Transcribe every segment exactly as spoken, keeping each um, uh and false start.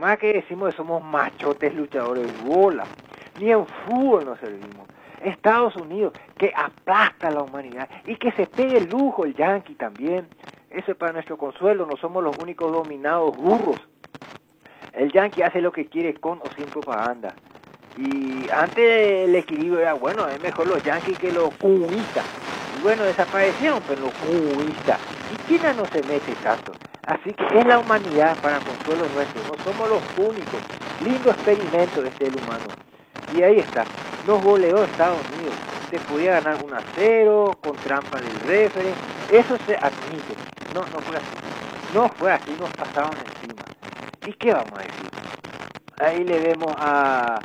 más que decimos que somos machotes luchadores, bola, ni en fútbol nos servimos. Estados Unidos, que aplasta a la humanidad y que se pegue el lujo, el Yankee también. Eso es para nuestro consuelo, no somos los únicos dominados burros. El Yankee hace lo que quiere con o sin propaganda. Y antes el equilibrio era, bueno, es mejor los Yankees que los comunistas. Y bueno, desaparecieron, pero los comunistas. Y China no se mete tanto. Así que es la humanidad para consuelo nuestro, no somos los únicos. Lindo experimento de este humano. Y ahí está, nos goleó Estados Unidos. Se podía ganar uno a cero, con trampa del referee. Eso se admite. No, no fue así. No fue así, nos pasaron encima. ¿Y qué vamos a decir? Ahí le vemos a,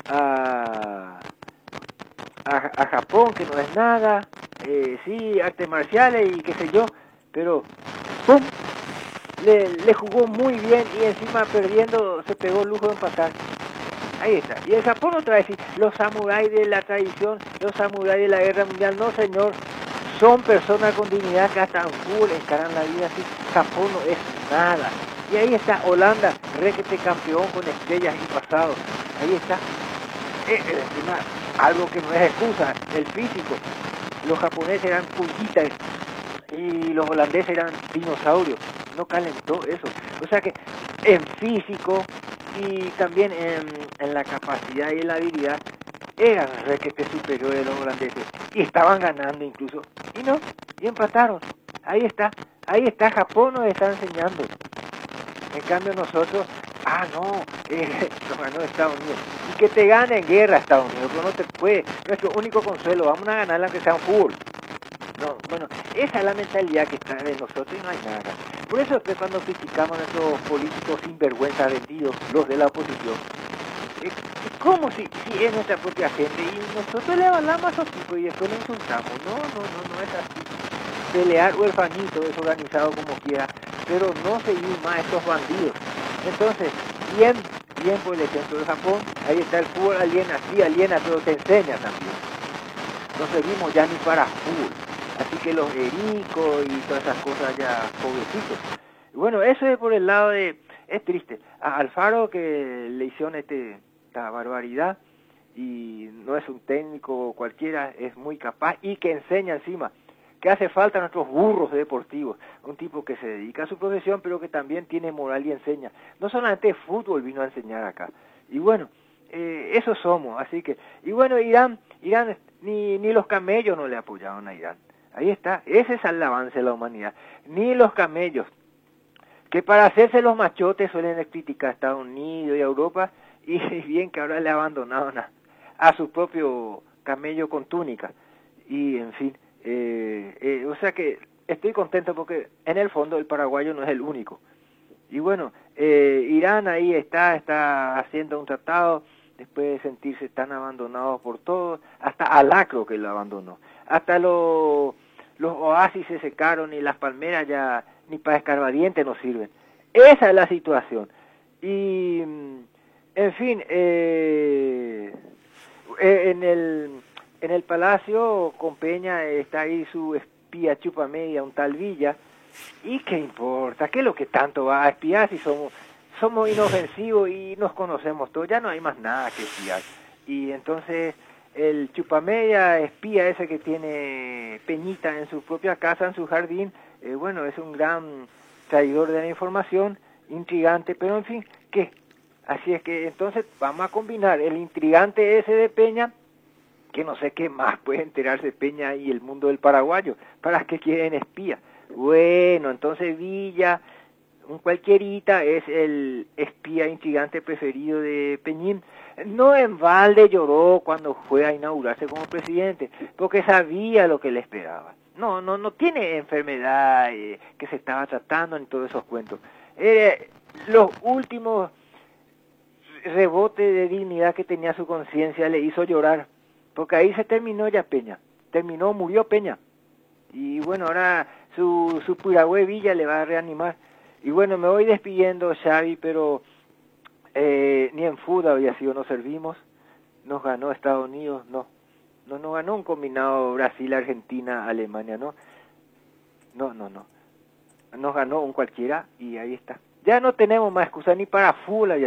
a, a, a Japón, que no es nada. Eh, sí, artes marciales y qué sé yo. Pero, ¡pum! Le, le jugó muy bien y encima perdiendo se pegó el lujo de empatar. Ahí está. Y el Japón otra vez, los samuráis de la tradición, los samuráis de la guerra mundial, no señor, son personas con dignidad que hasta en fútbol encaran la vida así. Japón no es nada. Y ahí está Holanda, requete campeón con estrellas y pasados. Ahí está. Eh, eh, encima, algo que no es excusa, el físico. Los japoneses eran pulguitas y los holandeses eran dinosaurios. No calentó eso. O sea que en físico y también en, en la capacidad y en la habilidad eran requete superiores los holandeses y estaban ganando incluso. Y no, y empataron. Ahí está. Ahí está, Japón nos está enseñando. En cambio nosotros, ah no, eh, nos ganó Estados Unidos. Y que te gane en guerra Estados Unidos, pero no te puede. Nuestro único consuelo, vamos a ganarla aunque sea un fútbol. No, bueno, esa es la mentalidad que está en nosotros y no hay nada. Por eso es que cuando criticamos a nuestros políticos sinvergüenza vendidos, los de la oposición, eh, ¿cómo si, si es nuestra propia gente y nosotros le avalamos a esos tipos y después le insultamos? No, no, no, no es así. Pelear huerfanito, desorganizado como quiera, pero no seguir más a estos bandidos. Entonces, bien, bien por el ejemplo de Japón, ahí está el fútbol aliena, sí aliena, pero te enseña también. No seguimos ya ni para fútbol. Así que los ericos y todas esas cosas ya pobrecitos. Bueno, eso es por el lado de... Es triste. A Alfaro que le hicieron este, esta barbaridad y no es un técnico cualquiera, es muy capaz y que enseña encima. Que hace falta a nuestros burros deportivos. Un tipo que se dedica a su profesión pero que también tiene moral y enseña. No solamente fútbol vino a enseñar acá. Y bueno, eh, eso somos. Así que... Y bueno, Irán, Irán ni, ni los camellos no le apoyaron a Irán. Ahí está, ese es el avance de la humanidad. Ni los camellos, que para hacerse los machotes suelen criticar a Estados Unidos y a Europa, y bien que ahora le abandonaron a, a su propio camello con túnica. Y en fin, eh, eh, o sea que estoy contento porque en el fondo el paraguayo no es el único. Y bueno, eh, Irán ahí está, está haciendo un tratado, después de sentirse tan abandonados por todos, hasta Alacro que lo abandonó. Hasta los, los oasis se secaron y las palmeras ya ni para escarbadientes no sirven. Esa es la situación. Y, en fin, eh, en el en el palacio con Peña está ahí su espía chupamedia, un tal Villa. ¿Y qué importa? ¿Qué es lo que tanto va a espiar si somos, somos inofensivos y nos conocemos todos? Ya no hay más nada que espiar. Y entonces... el chupamedia espía ese que tiene Peñita en su propia casa, en su jardín, eh, bueno, es un gran traidor de la información, intrigante, pero en fin, ¿qué? Así es que entonces vamos a combinar el intrigante ese de Peña, que no sé qué más puede enterarse Peña y el mundo del paraguayo, ¿para qué quieren espía? Bueno, entonces Villa, un cualquierita, es el espía intrigante preferido de Peñín. No en balde lloró cuando fue a inaugurarse como presidente, porque sabía lo que le esperaba. No, no, no tiene enfermedad eh, que se estaba tratando en todos esos cuentos. Eh, los últimos rebotes de dignidad que tenía su conciencia le hizo llorar, porque ahí se terminó ya Peña. Terminó, murió Peña. Y bueno, ahora su, su Puragüe Villa le va a reanimar. Y bueno, me voy despidiendo, Xavi, pero... Eh, ni en fútbol había sido, no servimos, nos ganó Estados Unidos, no, no nos ganó un combinado Brasil, Argentina, Alemania, no, no, no, no, nos ganó un cualquiera y ahí está. Ya no tenemos más excusa ni para fútbol.